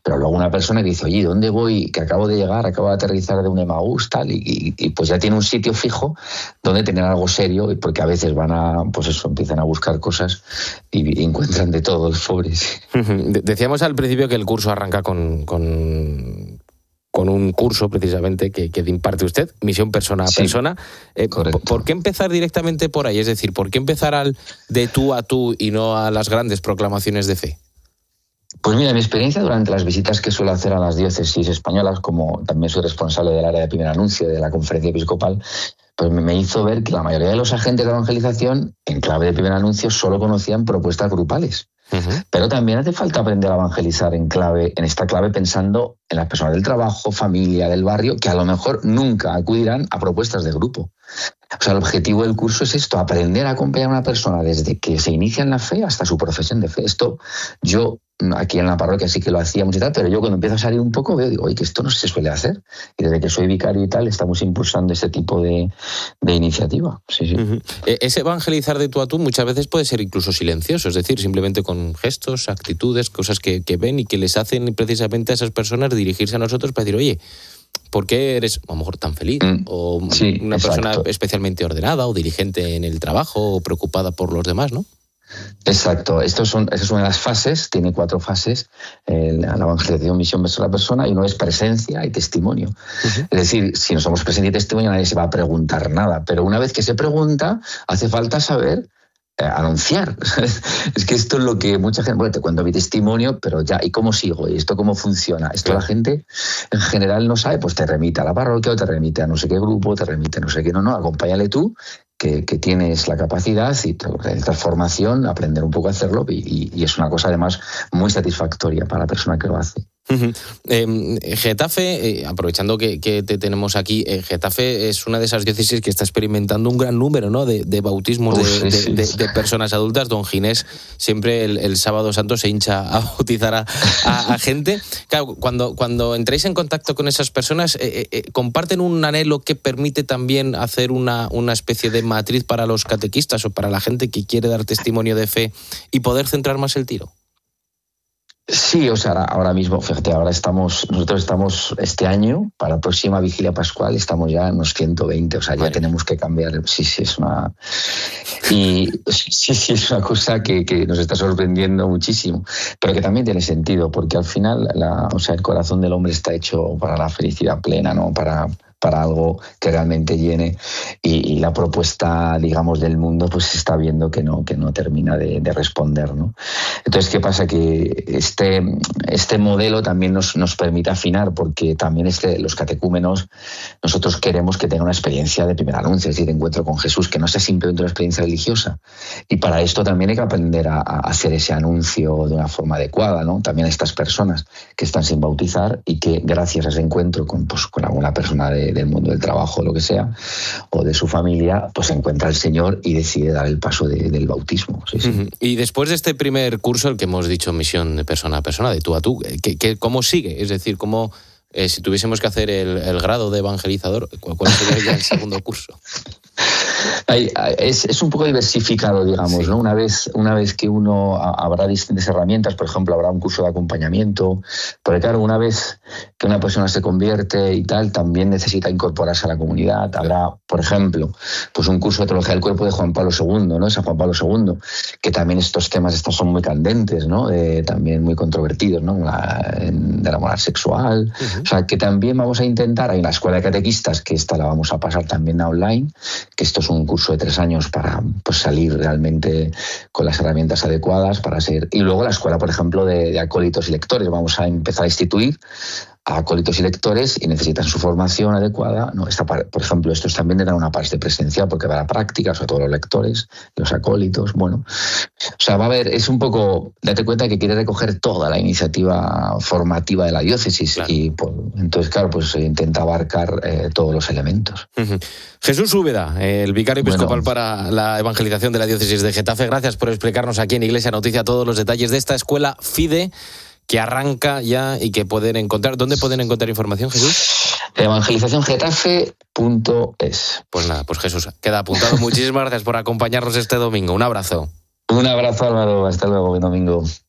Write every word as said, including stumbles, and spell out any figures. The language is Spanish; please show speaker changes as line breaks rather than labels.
Pero luego una persona que dice, oye, ¿dónde voy? Que acabo de llegar, acabo de aterrizar de un Emaús, tal, y, y, y pues ya tiene un sitio fijo donde tener algo serio, porque a veces van a, pues eso, empiezan a buscar cosas y, y encuentran de todo los pobres.
Decíamos al principio que el curso arranca con... con... con un curso precisamente que, que imparte usted, misión persona a
sí,
persona. Eh, ¿Por qué empezar directamente por ahí? Es decir, ¿por qué empezar al de tú a tú y no a las grandes proclamaciones de fe?
Pues mira, mi experiencia durante las visitas que suelo hacer a las diócesis españolas, como también soy responsable del área de primer anuncio de la conferencia episcopal, pues me hizo ver que la mayoría de los agentes de evangelización, en clave de primer anuncio, solo conocían propuestas grupales. Uh-huh. Pero también hace falta aprender a evangelizar en clave, en esta clave pensando en las personas del trabajo, familia, del barrio, que a lo mejor nunca acudirán a propuestas de grupo. O sea, el objetivo del curso es esto, aprender a acompañar a una persona desde que se inicia en la fe hasta su profesión de fe. Esto yo aquí en la parroquia sí que lo hacíamos y tal, pero yo cuando empiezo a salir un poco veo, digo, oye, que esto no se suele hacer. Y desde que soy vicario y tal, estamos impulsando ese tipo de, de iniciativa. Sí, sí.
Uh-huh. Ese evangelizar de tú a tú muchas veces puede ser incluso silencioso, es decir, simplemente con gestos, actitudes, cosas que, que ven y que les hacen precisamente a esas personas dirigirse a nosotros para decir, oye, ¿por qué eres a lo mejor tan feliz? Mm, o
sí,
una
exacto.
persona especialmente ordenada o diligente en el trabajo o preocupada por los demás, ¿no?
Exacto, Estos son, esa es una de las fases, tiene cuatro fases, eh, la evangelización, misión, persona a persona, y uno es presencia y testimonio. Uh-huh. Es decir, si no somos presencia y testimonio nadie se va a preguntar nada, pero una vez que se pregunta hace falta saber eh, anunciar. Es que esto es lo que mucha gente, bueno, te cuento mi testimonio, pero ya, ¿y cómo sigo? ¿Y esto cómo funciona? Esto la gente en general no sabe, pues te remite a la parroquia o te remite a no sé qué grupo, te remite a no sé qué, no, no, acompáñale tú. Que, que tienes la capacidad y necesitas formación, aprender un poco a hacerlo y, y, y es una cosa además muy satisfactoria para la persona que lo hace.
Uh-huh. Eh, Getafe, eh, aprovechando que, que te tenemos aquí, eh, Getafe es una de esas diócesis que está experimentando un gran número, ¿no?, de, de bautismos Uf, de, sí, de, sí. de, de personas adultas. Don Ginés siempre el, el sábado santo se hincha a bautizar a, a, a gente. Claro, cuando, cuando entráis en contacto con esas personas, eh, eh, ¿comparten un anhelo que permite también hacer una, una especie de matriz para los catequistas o para la gente que quiere dar testimonio de fe y poder centrar más el tiro?
Sí, o sea, ahora, ahora mismo, fíjate, ahora estamos, nosotros estamos este año, para la próxima vigilia pascual, estamos ya en unos ciento veinte, o sea, ya Madre. tenemos que cambiar. Sí, sí, es una... Y sí, sí, es una cosa que, que nos está sorprendiendo muchísimo, pero que también tiene sentido, porque al final, la, o sea, el corazón del hombre está hecho para la felicidad plena, ¿no? Para... para algo que realmente llene y, y la propuesta, digamos, del mundo pues se está viendo que no, que no termina de, de responder, ¿no? Entonces, ¿qué pasa? Que este, este modelo también nos, nos permite afinar porque también este, los catecúmenos nosotros queremos que tengan una experiencia de primer anuncio, es decir, de encuentro con Jesús, que no sea simplemente una experiencia religiosa. Y para esto también hay que aprender a, a hacer ese anuncio de una forma adecuada, ¿no? También a estas personas que están sin bautizar y que gracias a ese encuentro con, pues, con alguna persona de del mundo del trabajo, lo que sea, o de su familia, pues encuentra al Señor y decide dar el paso de, del bautismo. Sí, sí.
Uh-huh. Y después de este primer curso, el que hemos dicho misión de persona a persona, de tú a tú, ¿qué, qué, ¿cómo sigue? Es decir, ¿cómo, eh, si tuviésemos que hacer el, el grado de evangelizador, ¿cuál sería ya el segundo curso?
Hay, es, es un poco diversificado, digamos, sí. ¿no? Una vez, una vez que uno habrá distintas herramientas, por ejemplo, habrá un curso de acompañamiento, porque claro, una vez que una persona se convierte y tal, también necesita incorporarse a la comunidad. Habrá, por ejemplo, pues un curso de teología del cuerpo de Juan Pablo segundo, ¿no? San Juan Pablo segundo, que también estos temas estos son muy candentes, ¿no? Eh, también muy controvertidos, ¿no? La, de la moral sexual. Uh-huh. O sea, que también vamos a intentar, hay una escuela de catequistas, que esta la vamos a pasar también a online, que esto es un curso de tres años para pues, salir realmente con las herramientas adecuadas para ser... Y luego la escuela, por ejemplo, de, de acólitos y lectores. Vamos a empezar a instituir a acólitos y lectores y necesitan su formación adecuada. No, esta, por ejemplo, estos también tendrán una parte presencial porque va a haber prácticas a todos los lectores, los acólitos, bueno. O sea, va a haber, es un poco, date cuenta que quiere recoger toda la iniciativa formativa de la diócesis. Claro. Y pues, entonces, claro, pues intenta abarcar eh, todos los elementos.
Uh-huh. Jesús Úbeda, el vicario episcopal bueno. para la evangelización de la diócesis de Getafe, gracias por explicarnos aquí en Iglesia Noticia todos los detalles de esta escuela FIDE, que arranca ya y que pueden encontrar. ¿Dónde pueden encontrar información, Jesús?
evangelización getafe punto es.
Pues nada, pues Jesús, queda apuntado. Muchísimas gracias por acompañarnos este domingo. Un abrazo.
Un abrazo, Álvaro. Hasta luego, buen domingo.